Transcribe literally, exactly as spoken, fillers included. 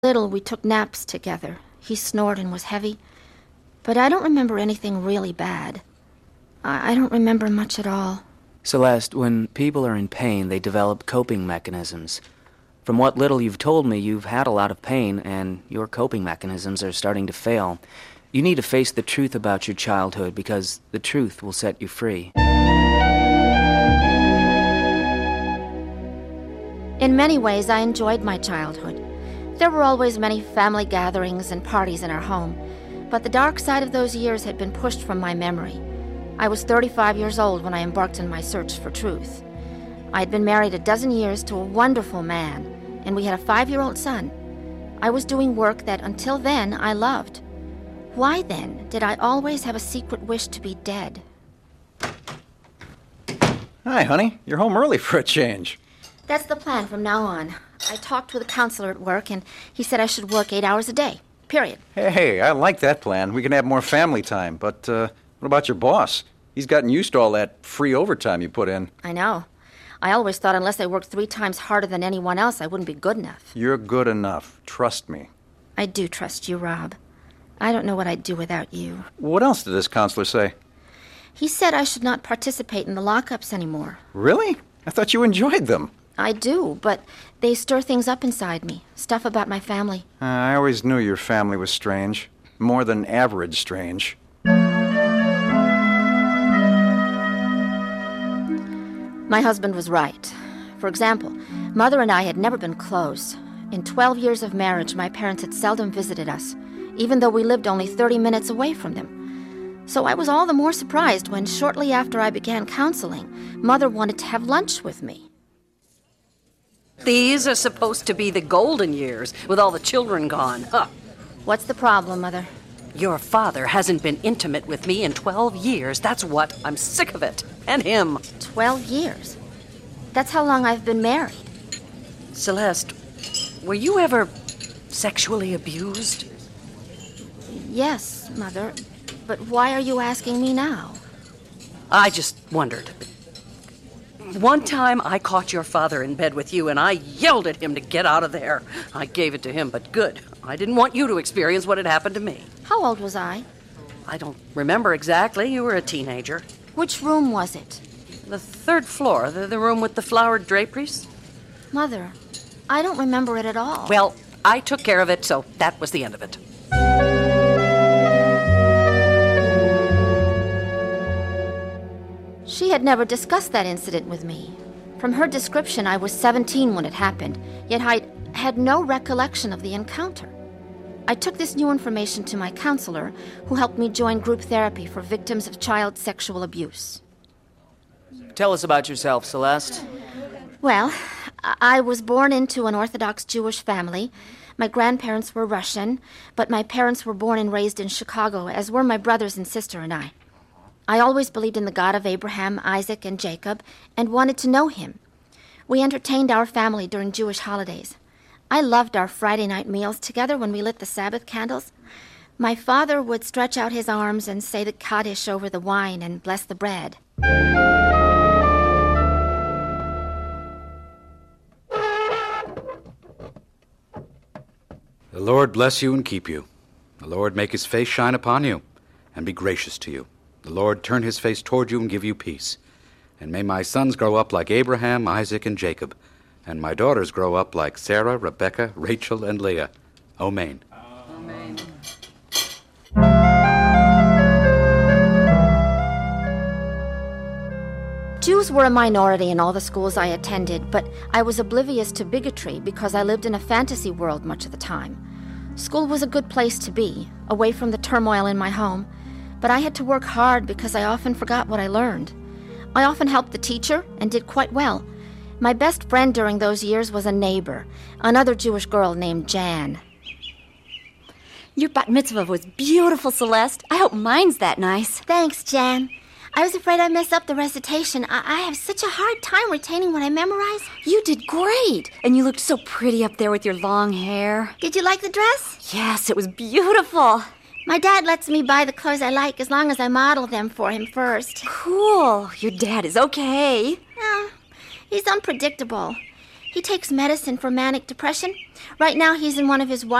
Little, we took naps together. He snored and was heavy. But I don't remember anything really bad. I, I don't remember much at all. Celeste, when people are in pain, they develop coping mechanisms. From what little you've told me, you've had a lot of pain, and your coping mechanisms are starting to fail. You need to face the truth about your childhood, because the truth will set you free. In many ways, I enjoyed my childhood. There were always many family gatherings and parties in our home, but the dark side of those years had been pushed from my memory. I was thirty-five years old when I embarked on my search for truth. I had been married a dozen years to a wonderful man, and we had a five-year-old son. I was doing work that, until then, I loved. Why, then, did I always have a secret wish to be dead? Hi, honey. You're home early for a change. That's the plan from now on. I talked with a counselor at work, and he said I should work eight hours a day. Period. Hey, hey, I like that plan. We can have more family time. But uh, what about your boss? He's gotten used to all that free overtime you put in. I know. I always thought unless I worked three times harder than anyone else, I wouldn't be good enough. You're good enough. Trust me. I do trust you, Rob. I don't know what I'd do without you. What else did this counselor say? He said I should not participate in the lockups anymore. Really? I thought you enjoyed them. I do, but they stir things up inside me. Stuff about my family. Uh, I always knew your family was strange. More than average strange. My husband was right. For example, Mother and I had never been close. In twelve years of marriage, my parents had seldom visited us, even though we lived only thirty minutes away from them. So I was all the more surprised when, shortly after I began counseling, Mother wanted to have lunch with me. These are supposed to be the golden years, with all the children gone. Huh. What's the problem, Mother? Your father hasn't been intimate with me in twelve years. That's what. I'm sick of it. And him. Twelve years? That's how long I've been married. Celeste, were you ever sexually abused? Yes, Mother. But why are you asking me now? I just wondered. One time I caught your father in bed with you, and I yelled at him to get out of there. I gave it to him, but good. I didn't want you to experience what had happened to me. How old was I? I don't remember exactly. You were a teenager. Which room was it? The third floor, the, the room with the flowered draperies. Mother, I don't remember it at all. Well, I took care of it, so that was the end of it. She had never discussed that incident with me. From her description, I was seventeen when it happened, yet I had no recollection of the encounter. I took this new information to my counselor, who helped me join group therapy for victims of child sexual abuse. Tell us about yourself, Celeste. Well, I was born into an Orthodox Jewish family. My grandparents were Russian, but my parents were born and raised in Chicago, as were my brothers and sister and I. I always believed in the God of Abraham, Isaac, and Jacob, and wanted to know him. We entertained our family during Jewish holidays. I loved our Friday night meals together when we lit the Sabbath candles. My father would stretch out his arms and say the Kaddish over the wine and bless the bread. The Lord bless you and keep you. The Lord make his face shine upon you and be gracious to you. The Lord turn his face toward you and give you peace. And may my sons grow up like Abraham, Isaac, and Jacob, and my daughters grow up like Sarah, Rebecca, Rachel, and Leah. Amen. Amen. Jews were a minority in all the schools I attended, but I was oblivious to bigotry because I lived in a fantasy world much of the time. School was a good place to be, away from the turmoil in my home, but I had to work hard because I often forgot what I learned. I often helped the teacher and did quite well. My best friend during those years was a neighbor, another Jewish girl named Jan. Your bat mitzvah was beautiful, Celeste. I hope mine's that nice. Thanks, Jan. I was afraid I'd mess up the recitation. I, I have such a hard time retaining what I memorize. You did great. And you looked so pretty up there with your long hair. Did you like the dress? Yes, it was beautiful. My dad lets me buy the clothes I like as long as I model them for him first. Cool. Your dad is okay. Oh, he's unpredictable. He takes medicine for manic depression. Right now, he's in one of his